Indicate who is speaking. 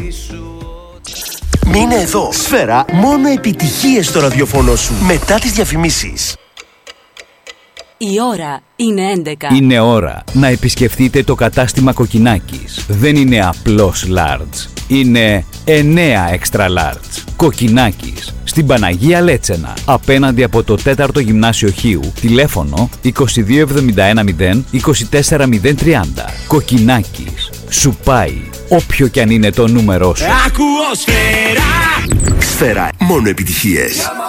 Speaker 1: Μείνε εδώ. Σφαίρα, μόνο επιτυχίες στο ραδιοφωνό σου. Μετά τις διαφημίσεις.
Speaker 2: Η ώρα είναι 11.
Speaker 3: Είναι ώρα να επισκεφτείτε το κατάστημα Κοκκινάκης. Δεν είναι απλώς large. Είναι 9 extra large. Κοκκινάκης. Στην Παναγία Λέτσενα. Απέναντι από το 4ο Γυμνάσιο Χίου. Τηλέφωνο 22710 24030. Κοκκινάκης. Σου πάει όποιο κι αν είναι το νούμερό σου.
Speaker 1: Ακούω Σφαίρα. Σφαίρα, μόνο επιτυχίες.